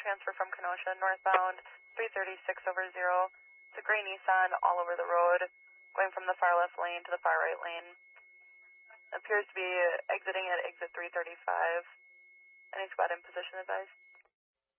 transfer from Kenosha, northbound 336 over 0. It's a gray Nissan all over the road, going from the far left lane to the far right lane. Appears to be exiting at exit 335. Any squad in position advised?